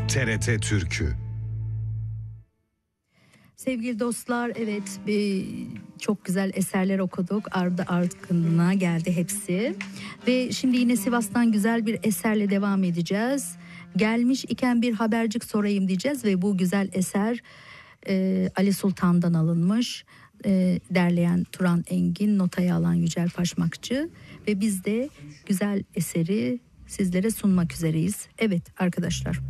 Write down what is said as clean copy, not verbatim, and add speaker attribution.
Speaker 1: TRT Türkü.
Speaker 2: Sevgili dostlar, evet, çok güzel eserler okuduk. Ardı ardına geldi hepsi. Ve şimdi yine Sivas'tan güzel bir eserle devam edeceğiz. Gelmiş iken bir habercik sorayım diyeceğiz ve bu güzel eser Ali Sultan'dan alınmış. Derleyen Turan Engin, notayı alan Yücel Paşmakçı ve biz de güzel eseri sizlere sunmak üzereyiz. Evet arkadaşlar.